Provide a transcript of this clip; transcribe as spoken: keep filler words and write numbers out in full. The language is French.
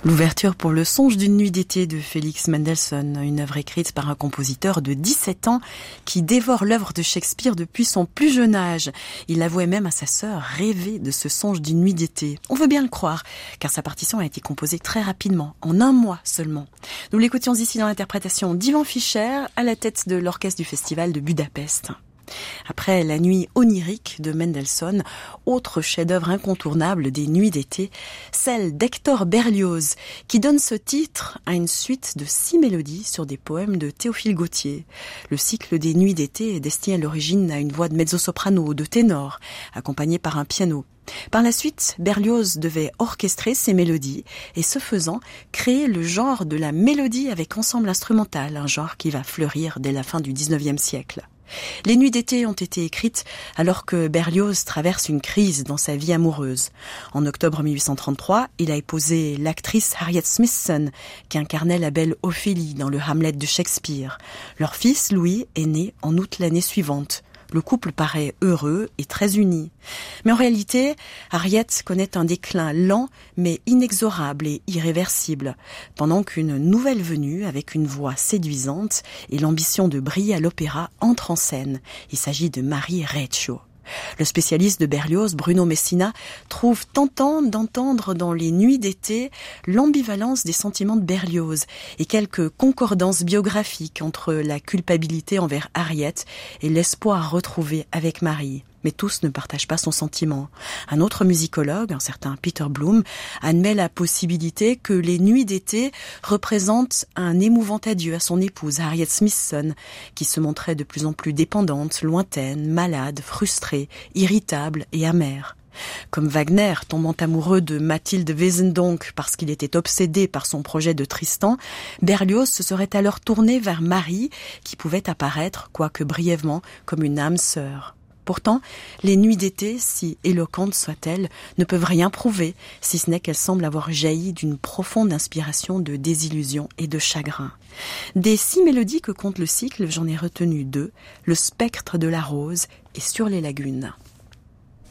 L'ouverture pour le songe d'une nuit d'été de Félix Mendelssohn, une œuvre écrite par un compositeur de dix-sept ans qui dévore l'œuvre de Shakespeare depuis son plus jeune âge. Il avouait même à sa sœur rêver de ce songe d'une nuit d'été. On veut bien le croire, car sa partition a été composée très rapidement, en un mois seulement. Nous l'écoutions ici dans l'interprétation d'Ivan Fischer à la tête de l'orchestre du Festival de Budapest. Après La nuit onirique de Mendelssohn, autre chef-d'œuvre incontournable des nuits d'été, celle d'Hector Berlioz, qui donne ce titre à une suite de six mélodies sur des poèmes de Théophile Gautier. Le cycle des nuits d'été est destiné à l'origine à une voix de mezzo-soprano ou de ténor, accompagnée par un piano. Par la suite, Berlioz devait orchestrer ces mélodies et, ce faisant, créer le genre de la mélodie avec ensemble instrumental, un genre qui va fleurir dès la fin du dix-neuvième siècle. Les nuits d'été ont été écrites alors que Berlioz traverse une crise dans sa vie amoureuse. En octobre mille huit cent trente-trois, il a épousé l'actrice Harriet Smithson, qui incarnait la belle Ophélie dans le Hamlet de Shakespeare. Leur fils, Louis, est né en août l'année suivante. Le couple paraît heureux et très uni. Mais en réalité, Harriet connaît un déclin lent mais inexorable et irréversible, pendant qu'une nouvelle venue avec une voix séduisante et l'ambition de briller à l'opéra entre en scène. Il s'agit de Marie Recio. Le spécialiste de Berlioz, Bruno Messina, trouve tentant d'entendre dans les nuits d'été l'ambivalence des sentiments de Berlioz et quelques concordances biographiques entre la culpabilité envers Harriet et l'espoir retrouvé avec Marie. Mais tous ne partagent pas son sentiment. Un autre musicologue, un certain Peter Bloom, admet la possibilité que les nuits d'été représentent un émouvant adieu à son épouse Harriet Smithson, qui se montrait de plus en plus dépendante, lointaine, malade, frustrée, irritable et amère. Comme Wagner, tombant amoureux de Mathilde Wesendonck parce qu'il était obsédé par son projet de Tristan, Berlioz se serait alors tourné vers Marie, qui pouvait apparaître, quoique brièvement, comme une âme sœur. Pourtant, les nuits d'été, si éloquentes soient-elles, ne peuvent rien prouver, si ce n'est qu'elles semblent avoir jailli d'une profonde inspiration de désillusion et de chagrin. Des six mélodies que compte le cycle, j'en ai retenu deux, Le spectre de la rose et Sur les lagunes.